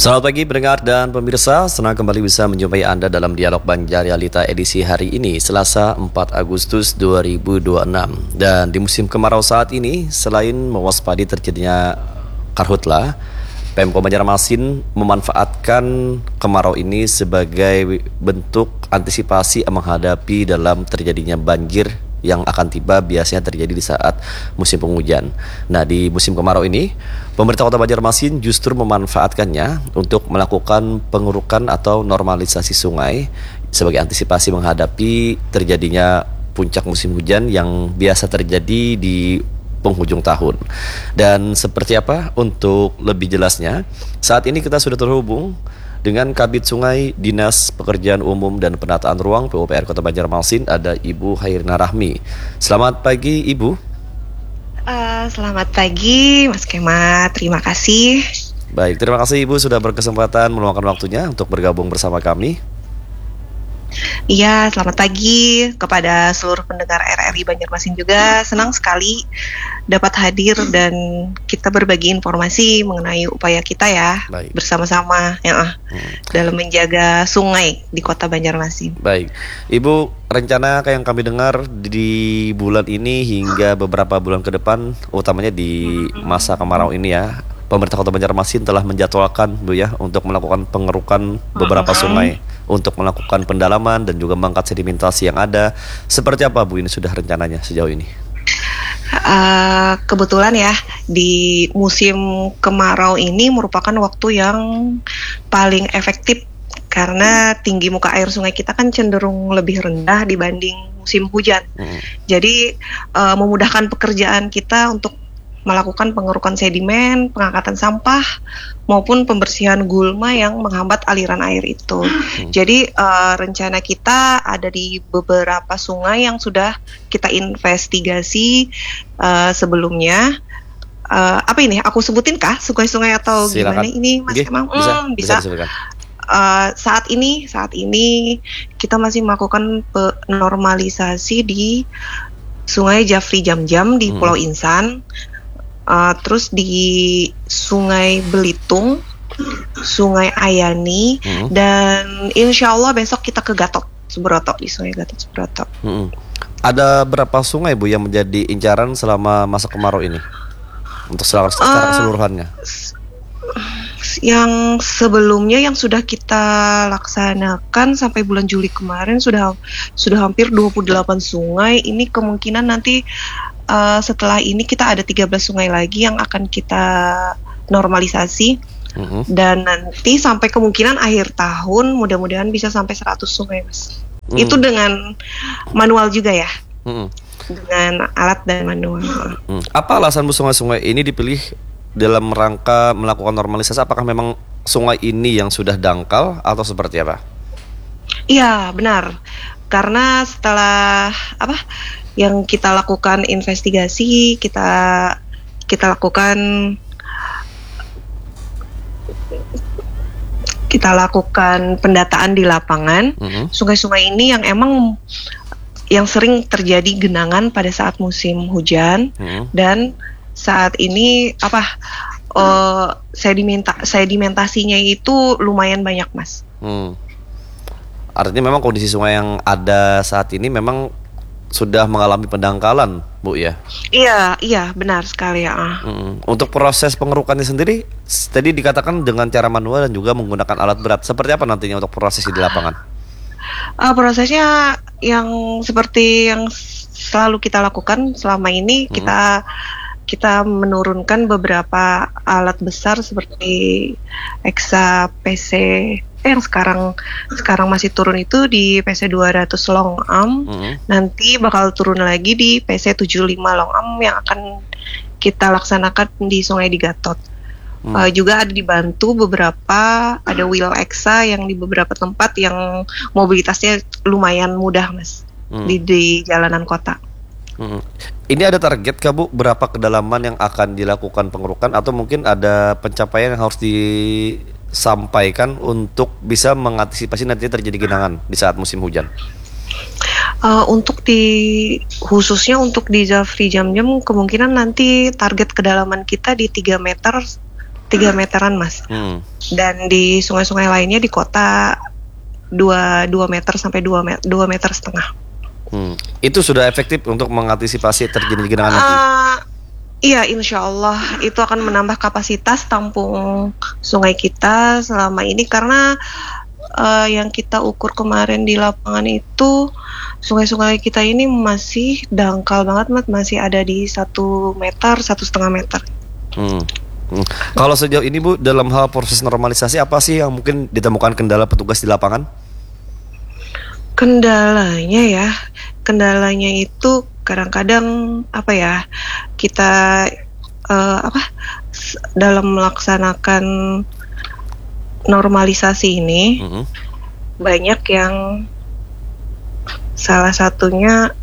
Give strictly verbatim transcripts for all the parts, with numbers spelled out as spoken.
Selamat pagi pendengar dan pemirsa, senang kembali bisa menjumpai Anda dalam Dialog Banjar Realita edisi hari ini, Selasa empat Agustus dua ribu dua puluh enam. Dan di musim kemarau saat ini, selain mewaspadi terjadinya karhutla, Pemko Banjarmasin memanfaatkan kemarau ini sebagai bentuk antisipasi menghadapi dalam terjadinya banjir yang akan tiba biasanya terjadi di saat musim penghujan. Nah, di musim kemarau ini, pemerintah Kota Banjarmasin justru memanfaatkannya untuk melakukan pengurukan atau normalisasi sungai sebagai antisipasi menghadapi terjadinya puncak musim hujan yang biasa terjadi di penghujung tahun. Dan seperti apa untuk lebih jelasnya, saat ini kita sudah terhubung dengan Kabid Sungai Dinas Pekerjaan Umum dan Penataan Ruang P U P R Kota Banjarmasin, ada Ibu Hairina Rahmi. Selamat pagi Ibu. Uh, selamat pagi Mas Kemat, terima kasih. Baik, terima kasih Ibu sudah berkesempatan meluangkan waktunya untuk bergabung bersama kami. Iya, selamat pagi kepada seluruh pendengar R R I Banjarmasin juga. Senang sekali dapat hadir dan kita berbagi informasi mengenai upaya kita ya. Baik. Bersama-sama ya hmm. dalam menjaga sungai di Kota Banjarmasin. Baik, Ibu, rencana kayak yang kami dengar di bulan ini hingga beberapa bulan ke depan, utamanya di masa kemarau ini ya, pemerintah Kota Banjarmasin telah menjadwalkan Bu ya untuk melakukan pengerukan beberapa sungai, untuk melakukan pendalaman dan juga mengangkat sedimentasi yang ada. Seperti apa Bu ini sudah rencananya sejauh ini? Uh, kebetulan ya di musim kemarau ini merupakan waktu yang paling efektif karena tinggi muka air sungai kita kan cenderung lebih rendah dibanding musim hujan. Hmm. Jadi uh, memudahkan pekerjaan kita untuk melakukan pengerukan sedimen, pengangkatan sampah, maupun pembersihan gulma yang menghambat aliran air itu. Hmm. Jadi uh, rencana kita ada di beberapa sungai yang sudah kita investigasi uh, sebelumnya. Uh, apa ini? Aku sebutin kah sungai-sungai atau Silakan. Gimana ini, Mas Oke, Kemang? Bisa, hmm, bisa. bisa. Uh, saat ini, saat ini kita masih melakukan normalisasi di Sungai Jafri Jam-Jam di hmm. Pulau Insan. Uh, terus di Sungai Belitung, Sungai Ayani, hmm. dan insya Allah besok kita ke Gatot Subroto, di Sungai Gatot Subroto. Hmm. Ada berapa sungai Bu yang menjadi incaran selama masa kemarau ini untuk secara, secara uh, keseluruhannya? Yang sebelumnya yang sudah kita laksanakan sampai bulan Juli kemarin sudah sudah hampir dua puluh delapan sungai. Ini kemungkinan nanti Uh, setelah ini kita ada tiga belas sungai lagi yang akan kita normalisasi. Uh-huh. Dan nanti sampai kemungkinan akhir tahun mudah-mudahan bisa sampai seratus sungai, Mas. Uh-huh. Itu dengan manual juga ya. Uh-huh. Dengan alat dan manual. Uh-huh. Apa alasan Bu sungai-sungai ini dipilih dalam rangka melakukan normalisasi? Apakah memang sungai ini yang sudah dangkal atau seperti apa? Iya, benar. Karena setelah apa yang kita lakukan investigasi, kita kita lakukan kita lakukan pendataan di lapangan. Uh-huh. Sungai-sungai ini yang emang yang sering terjadi genangan pada saat musim hujan. Uh-huh. Dan saat ini apa uh, sedimenta sedimentasinya itu lumayan banyak, Mas. Hmm. Artinya memang kondisi sungai yang ada saat ini memang sudah mengalami pendangkalan, Bu ya? Iya, iya benar sekali ya. Hmm. Untuk proses pengerukannya sendiri, tadi dikatakan dengan cara manual dan juga menggunakan alat berat. Seperti apa nantinya untuk proses di lapangan? Uh, prosesnya yang seperti yang selalu kita lakukan selama ini, hmm. kita kita menurunkan beberapa alat besar seperti Exa P C yang sekarang sekarang masih turun itu di P C dua ratus long arm, mm-hmm. nanti bakal turun lagi di P C tujuh puluh lima long arm yang akan kita laksanakan di Sungai di Gatot. Mm. Uh, juga ada dibantu beberapa, ada wheel Exa yang di beberapa tempat yang mobilitasnya lumayan mudah, Mas, mm. di, di jalanan kota. Mm. Ini ada target kah Bu berapa kedalaman yang akan dilakukan pengerukan atau mungkin ada pencapaian yang harus di sampaikan untuk bisa mengantisipasi nantinya terjadi genangan di saat musim hujan? Uh, untuk di khususnya untuk di Jafri Jam-Jam kemungkinan nanti target kedalaman kita di tiga meter tiga meteran, Mas. Hmm. Dan di sungai-sungai lainnya di kota dua dua meter sampai dua meter, dua meter setengah. Hmm. Itu sudah efektif untuk mengantisipasi terjadi genangan nanti? Uh, iya, insya Allah itu akan menambah kapasitas tampung sungai kita selama ini, karena uh, yang kita ukur kemarin di lapangan itu sungai-sungai kita ini masih dangkal banget, Mat. Masih ada di satu meter, satu setengah meter. Hmm. Hmm. Kalau sejauh ini Bu, dalam hal proses normalisasi apa sih yang mungkin ditemukan kendala petugas di lapangan? Kendalanya ya, kendalanya itu kadang-kadang apa ya, kita uh, apa dalam melaksanakan normalisasi ini mm-hmm. banyak yang salah satunya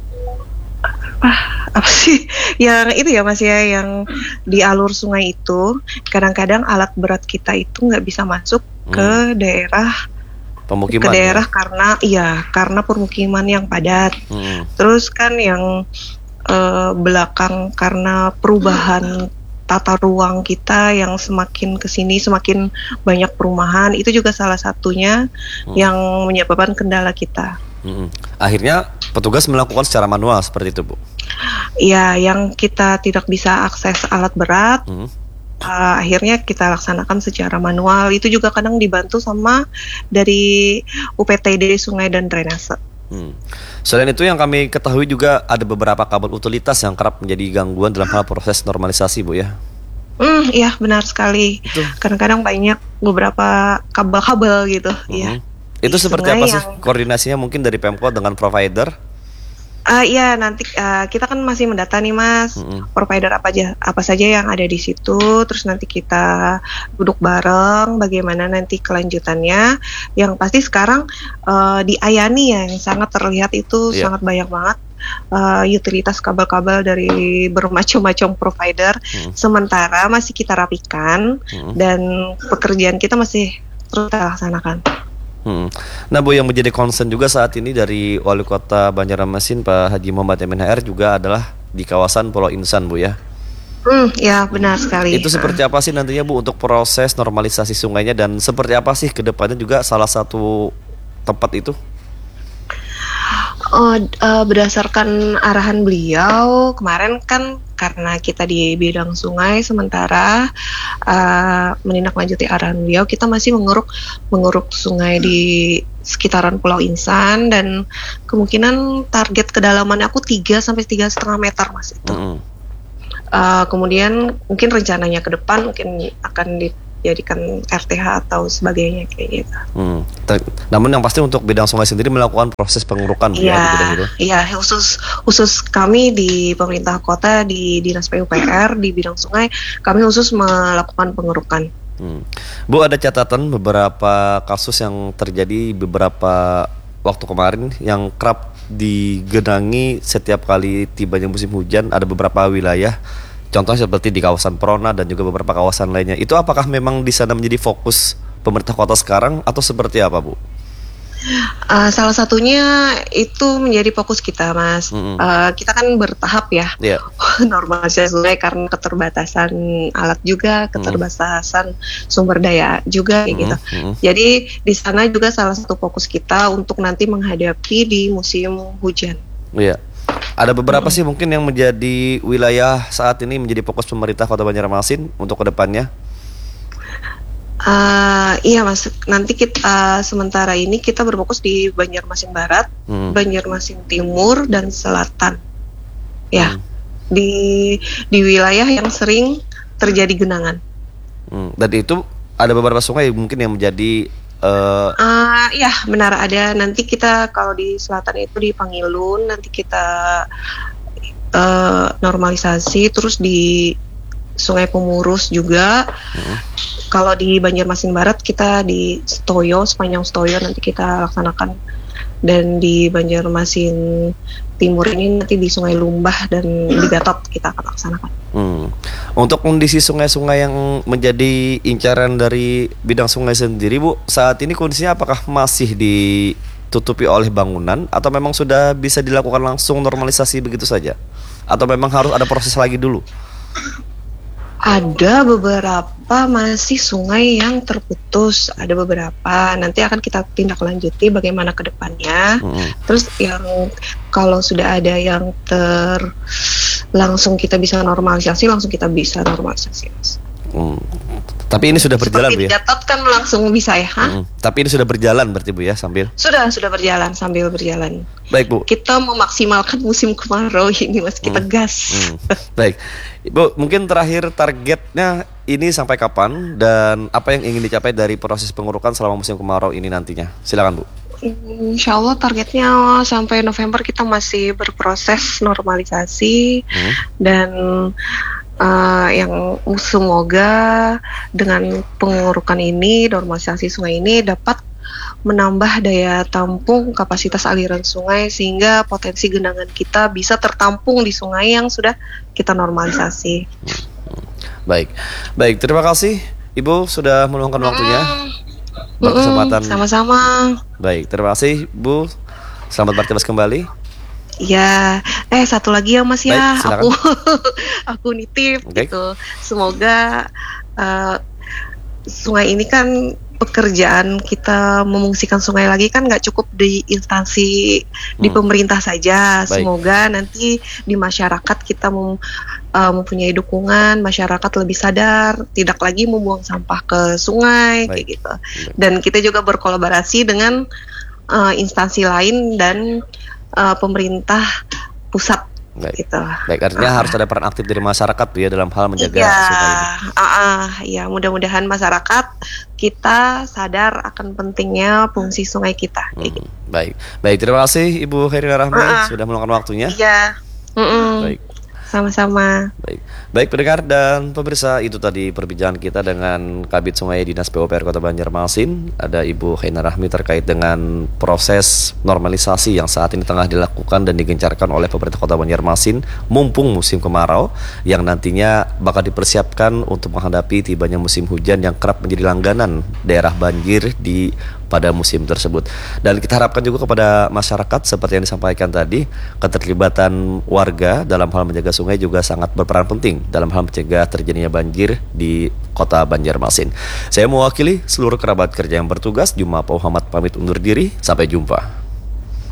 apa apa sih yang itu ya Mas ya, yang di alur sungai itu kadang-kadang alat berat kita itu nggak bisa masuk mm. ke daerah pemukiman, ke daerah ya? karena iya karena permukiman yang padat. Hmm. Terus kan yang uh, belakang karena perubahan tata ruang kita yang semakin kesini semakin banyak perumahan, itu juga salah satunya hmm. yang menyebabkan kendala kita. Hmm. Akhirnya petugas melakukan secara manual seperti itu, Bu? Iya, yang kita tidak bisa akses alat berat. Hmm. Uh, akhirnya kita laksanakan secara manual. Itu juga kadang dibantu sama dari U P T D Sungai dan Drainase. Hmm. Selain itu yang kami ketahui juga ada beberapa kabel utilitas yang kerap menjadi gangguan dalam hal proses normalisasi, Bu ya? Hmm, iya benar sekali. Itu. Kadang-kadang banyak beberapa kabel-kabel gitu. Iya. Hmm. Itu seperti apa sih yang... koordinasinya mungkin dari Pemkot dengan provider? Uh, ya nanti uh, kita kan masih mendata nih Mas, mm-hmm. provider apa aja apa saja yang ada di situ, terus nanti kita duduk bareng bagaimana nanti kelanjutannya. Yang pasti sekarang uh, di Ayani ya, yang sangat terlihat itu yeah. sangat banyak banget uh, utilitas kabel-kabel dari bermacam-macam provider. Mm-hmm. Sementara masih kita rapikan mm-hmm. dan pekerjaan kita masih terus kita laksanakan. Hmm. Nah Bu, yang menjadi concern juga saat ini dari Wali Kota Banjarmasin Pak Haji Muhammad M N H R juga adalah di kawasan Pulau Insan, Bu ya? Hmm, ya benar sekali. Itu seperti apa sih nantinya Bu untuk proses normalisasi sungainya, dan seperti apa sih ke depannya juga salah satu tempat itu? Uh, uh, berdasarkan arahan beliau kemarin kan, karena kita di bidang sungai sementara uh, menindaklanjuti arahan beliau, kita masih menguruk menguruk sungai di sekitaran Pulau Insan, dan kemungkinan target kedalaman aku tiga sampai tiga setengah meter Mas itu. Mm-hmm. Uh, kemudian mungkin rencananya ke depan mungkin akan dijadikan R T H atau sebagainya kayak gitu. Hmm. Namun yang pasti untuk bidang sungai sendiri melakukan proses pengurukan ya, ya di bidang itu. Iya, khusus khusus kami di pemerintah kota di Dinas P U P R di bidang sungai, kami khusus melakukan pengurukan. Hmm. Bu, ada catatan beberapa kasus yang terjadi beberapa waktu kemarin yang kerap digenangi setiap kali tibanya musim hujan. Ada beberapa wilayah, contohnya seperti di kawasan Prona dan juga beberapa kawasan lainnya. Itu apakah memang di sana menjadi fokus pemerintah kota sekarang atau seperti apa, Bu? Uh, salah satunya itu menjadi fokus kita, Mas. Mm-hmm. Uh, kita kan bertahap ya, yeah. normalisasi sungai karena keterbatasan alat juga, keterbatasan mm-hmm. sumber daya juga, kayak mm-hmm. gitu. Mm-hmm. Jadi di sana juga salah satu fokus kita untuk nanti menghadapi di musim hujan. Iya. Yeah. Ada beberapa hmm. sih mungkin yang menjadi wilayah saat ini menjadi fokus pemerintah Kota Banjarmasin untuk kedepannya. Uh, iya Mas, nanti kita uh, sementara ini kita berfokus di Banjarmasin Barat, hmm. Banjarmasin Timur dan Selatan. Ya, hmm. di di wilayah yang sering terjadi genangan. Hmm. Dan itu ada beberapa sungai mungkin yang menjadi Uh, uh, ya benar, ada. Nanti kita kalau di selatan itu di Pangilun nanti kita uh, normalisasi, terus di Sungai Pemurus juga. Hmm. Kalau di Banjarmasin Barat kita di Stoyo, sepanjang Stoyo nanti kita laksanakan, dan di Banjarmasin Timur ini nanti di Sungai Lumbah dan di Gatot kita akan laksanakan. Hmm. Untuk kondisi sungai-sungai yang menjadi incaran dari bidang sungai sendiri, Bu, saat ini kondisinya apakah masih ditutupi oleh bangunan atau memang sudah bisa dilakukan langsung normalisasi begitu saja? Atau memang harus ada proses lagi dulu? Ada beberapa masih sungai yang terputus, ada beberapa. Nanti akan kita tindak lanjuti bagaimana ke depannya. Mm-mm. Terus yang kalau sudah ada yang ter langsung kita bisa normalisasi, langsung kita bisa normalisasi, Mas. Hmm. Tapi ini sudah berjalan, Bu Seperti ya? di Gatot kan langsung bisa ya, ha? Mm. Tapi ini sudah berjalan berarti, Bu ya, sambil. Sudah, sudah berjalan, sambil berjalan. Baik, Bu. Kita memaksimalkan musim kemarau ini, Mas, kita Hmm. gas. Hmm. Baik, Bu, mungkin terakhir targetnya ini sampai kapan dan apa yang ingin dicapai dari proses pengurukan selama musim kemarau ini nantinya? Silakan, Bu. Insya Allah targetnya sampai November kita masih berproses normalisasi Hmm. dan uh, yang semoga dengan pengurukan ini, normalisasi sungai ini dapat menambah daya tampung kapasitas aliran sungai sehingga potensi genangan kita bisa tertampung di sungai yang sudah kita normalisasi. Baik, baik. Terima kasih, Ibu sudah meluangkan waktunya. Mm-mm, Berkesempatan. sama-sama. Baik, terima kasih, Bu. Selamat beraktivitas kembali. Ya, eh satu lagi ya Mas ya, Baik, silakan. aku aku nitip Oke. gitu. Semoga uh, sungai ini kan pekerjaan kita memungsikan sungai lagi kan nggak cukup di instansi di Hmm. pemerintah saja. Baik. Semoga nanti di masyarakat kita mem- uh, mempunyai dukungan, masyarakat lebih sadar, tidak lagi membuang sampah ke sungai Baik. kayak gitu. Dan kita juga berkolaborasi dengan uh, instansi lain dan uh, pemerintah pusat Baik. gitu. Baik, artinya Ah. harus ada peran aktif dari masyarakat, Bu ya, dalam hal menjaga Iya, sungai ini. ah, ah, ya mudah-mudahan masyarakat kita sadar akan pentingnya fungsi sungai kita. Kayak gitu. Hmm. Baik, baik. Terima kasih, Ibu Herina Rahmi Ah, ah. sudah meluangkan waktunya. Iya, mm-mm. Baik. Sama-sama. Baik, baik pendengar dan pemirsa, itu tadi perbincangan kita dengan Kabid Sungai Dinas P U P R Kota Banjarmasin. Ada Ibu Herina Rahmi terkait dengan proses normalisasi yang saat ini tengah dilakukan dan digencarkan oleh pemerintah Kota Banjarmasin mumpung musim kemarau yang nantinya bakal dipersiapkan untuk menghadapi tibanya musim hujan yang kerap menjadi langganan daerah banjir di pada musim tersebut. Dan kita harapkan juga kepada masyarakat seperti yang disampaikan tadi, keterlibatan warga dalam hal menjaga sungai juga sangat berperan penting dalam hal mencegah terjadinya banjir di Kota Banjarmasin. Saya mewakili seluruh kerabat kerja yang bertugas, Juma Pak Muhammad pamit undur diri, sampai jumpa.